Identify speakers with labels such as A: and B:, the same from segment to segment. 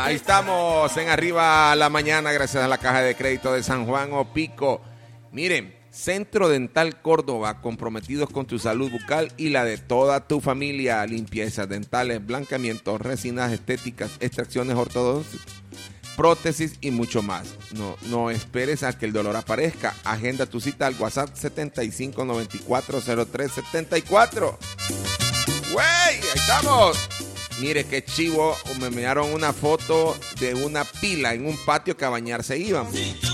A: Ahí estamos en Arriba la Mañana, gracias a la Caja de Crédito de San Juan Opico. Miren, Centro Dental Córdoba, comprometidos con tu salud bucal y la de toda tu familia. Limpiezas dentales, blancamientos, resinas estéticas, extracciones ortodoncas, prótesis y mucho más. No esperes a que el dolor aparezca. Agenda tu cita al WhatsApp 75940374. ¡Güey! ¡Ahí estamos! Mire qué chivo, me enviaron una foto de una pila en un patio que a bañarse iban.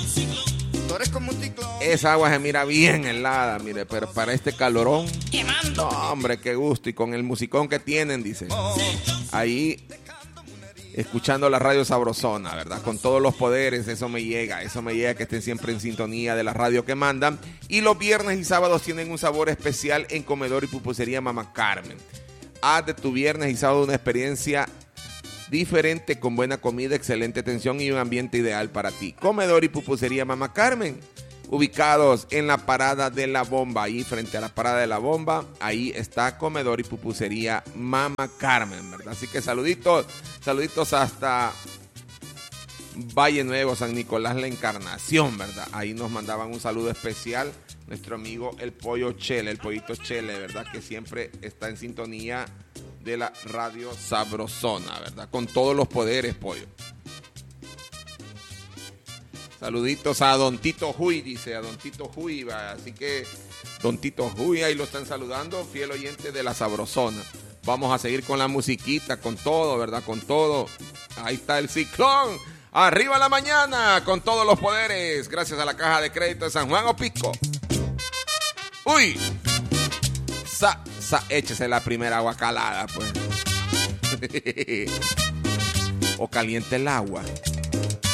A: Esa agua se mira bien helada, mire, pero para este calorón, no, hombre, qué gusto. Y con el musicón que tienen, dice, ahí escuchando la radio sabrosona, ¿verdad? Con todos los poderes, eso me llega que estén siempre en sintonía de la radio que mandan. Y los viernes y sábados tienen un sabor especial en Comedor y Pupusería Mama Carmen. Haz de tu viernes y sábado una experiencia diferente con buena comida, excelente atención y un ambiente ideal para ti. Comedor y Pupusería Mama Carmen, ubicados en la Parada de la Bomba, ahí frente a la Parada de la Bomba, ahí está Comedor y Pupusería Mama Carmen, ¿verdad? Así que saluditos hasta Valle Nuevo, San Nicolás La Encarnación, ¿verdad? Ahí nos mandaban un saludo especial nuestro amigo el Pollito Chele, ¿verdad? Que siempre está en sintonía de la radio sabrosona, ¿verdad? Con todos los poderes, Pollo. Saluditos a Don Tito Huy, dice, a Don Tito Huy, ¿va? Así que Don Tito Huy, ahí lo están saludando, fiel oyente de la sabrosona. Vamos a seguir con la musiquita, con todo, ¿verdad? Con todo. Ahí está el ciclón. Arriba la mañana, con todos los poderes, gracias a la Caja de Crédito de San Juan Opico. Uy, échese la primera agua calada, pues. O caliente el agua.